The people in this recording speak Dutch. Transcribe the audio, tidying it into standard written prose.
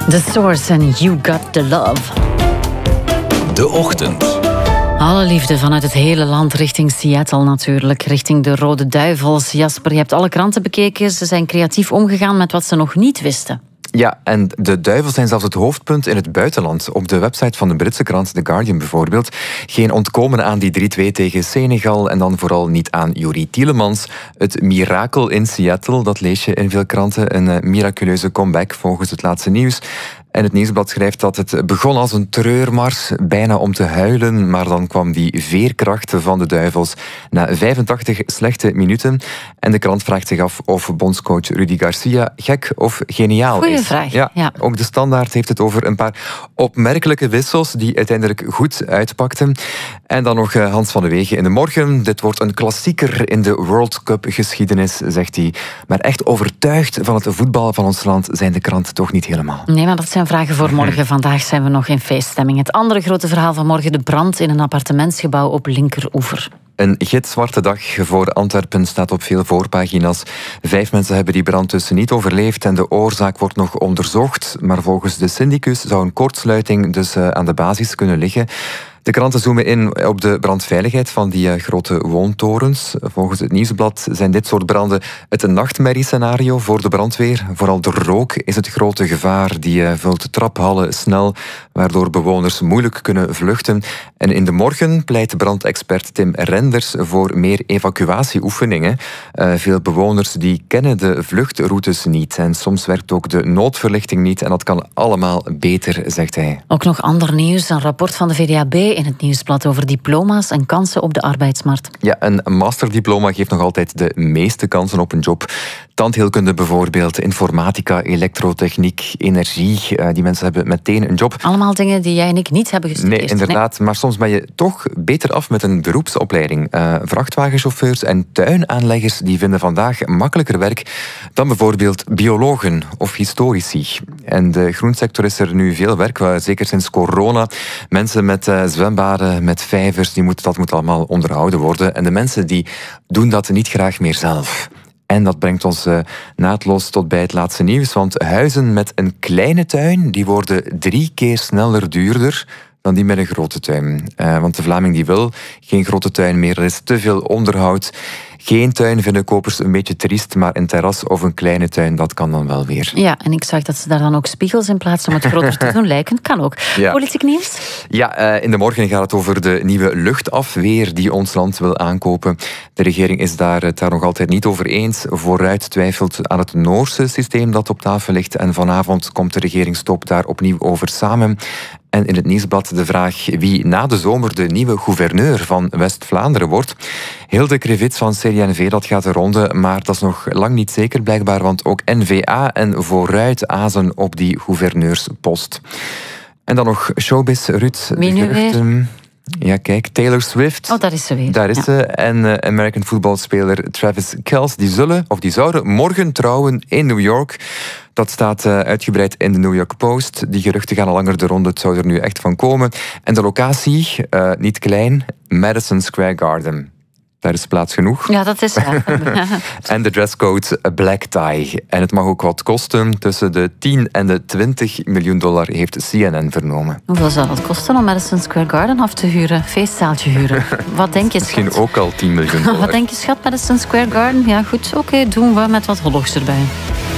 The Source en You Got The Love. De Ochtend. Alle liefde vanuit het hele land richting Seattle natuurlijk. Richting de Rode Duivels. Jasper, je hebt alle kranten bekeken. Ze zijn creatief omgegaan met wat ze nog niet wisten. Ja, en de duivels zijn zelfs het hoofdpunt in het buitenland. Op de website van de Britse krant The Guardian bijvoorbeeld. Geen ontkomen aan die 3-2 tegen Senegal en dan vooral niet aan Youri Tielemans. Het mirakel in Seattle, dat lees je in veel kranten. Een miraculeuze comeback volgens het laatste nieuws. En het Nieuwsblad schrijft dat het begon als een treurmars, bijna om te huilen, maar dan kwam die veerkracht van de duivels na 85 slechte minuten. En de krant vraagt zich af of bondscoach Rudy Garcia gek of geniaal is. Goeie vraag. Ja. Ook de Standaard heeft het over een paar opmerkelijke wissels die uiteindelijk goed uitpakten. En dan nog Hans van de Wegen in de Morgen. Dit wordt een klassieker in de World Cup geschiedenis, zegt hij. Maar echt overtuigd van het voetbal van ons land zijn de kranten toch niet helemaal. Nee, maar dat zijn vragen voor morgen. Vandaag zijn we nog in feeststemming. Het andere grote verhaal van morgen: de brand in een appartementsgebouw op Linkeroever. Een gitzwarte dag voor Antwerpen staat op veel voorpagina's. 5 mensen hebben die brand dus niet overleefd en de oorzaak wordt nog onderzocht. Maar volgens de syndicus zou een kortsluiting dus aan de basis kunnen liggen. De kranten zoomen in op de brandveiligheid van die grote woontorens. Volgens het Nieuwsblad zijn dit soort branden het nachtmerriescenario voor de brandweer. Vooral de rook is het grote gevaar. Die vult traphallen snel, waardoor bewoners moeilijk kunnen vluchten. En in de Morgen pleit brandexpert Tim Renders voor meer evacuatieoefeningen. Veel bewoners die kennen de vluchtroutes niet. En soms werkt ook de noodverlichting niet. En dat kan allemaal beter, zegt hij. Ook nog ander nieuws. Een rapport van de VDAB in het Nieuwsblad over diploma's en kansen op de arbeidsmarkt. Ja, een masterdiploma geeft nog altijd de meeste kansen op een job. Tandheelkunde bijvoorbeeld, informatica, elektrotechniek, energie. Die mensen hebben meteen een job. Allemaal dingen die jij en ik niet hebben gestudeerd. Nee, inderdaad. Nee. Maar soms ben je toch beter af met een beroepsopleiding. Vrachtwagenchauffeurs en tuinaanleggers die vinden vandaag makkelijker werk dan bijvoorbeeld biologen of historici. En de groensector is er nu veel werk, zeker sinds corona. Mensen met zwembaden, met vijvers, dat moet allemaal onderhouden worden. En de mensen die doen dat niet graag meer zelf. En dat brengt ons naadloos tot bij het laatste nieuws. Want huizen met een kleine tuin, die worden 3 keer sneller duurder dan die met een grote tuin. Want de Vlaming die wil geen grote tuin meer. Er is te veel onderhoud. Geen tuin vinden kopers een beetje triest, maar een terras of een kleine tuin, dat kan dan wel weer. Ja, en ik zag dat ze daar dan ook spiegels in plaatsen om het groter te doen lijken. Kan ook. Ja. Politiek nieuws? Ja, in de Morgen gaat het over de nieuwe luchtafweer die ons land wil aankopen. De regering is het daar nog altijd niet over eens. Vooruit twijfelt aan het Noorse systeem dat op tafel ligt. En vanavond komt de regeringstop daar opnieuw over samen. En in het Nieuwsblad de vraag wie na de zomer de nieuwe gouverneur van West-Vlaanderen wordt. Hilde Krevits van CD&V, dat gaat de ronde, maar dat is nog lang niet zeker blijkbaar, want ook N-VA en Vooruit azen op die gouverneurspost. En dan nog showbiz, Ruud. Wie nu weer? Ja, kijk, Taylor Swift. Oh, daar is ze weer. Daar is ze. En American voetbalspeler Travis Kelce, die zouden morgen trouwen in New York. Dat staat uitgebreid in de New York Post. Die geruchten gaan al langer de ronde, het zou er nu echt van komen. En de locatie, niet klein, Madison Square Garden. Daar is plaats genoeg. Ja, dat is waar. En de dresscode black tie. En het mag ook wat kosten. Tussen de 10 en de 20 miljoen dollar heeft CNN vernomen. Hoeveel zou dat kosten om Madison Square Garden af te huren? Feestzaaltje huren. Wat denk je, schat? Misschien ook al 10 miljoen dollar. Wat denk je, schat, Madison Square Garden? Ja, goed, oké, doen we met wat hollogs erbij.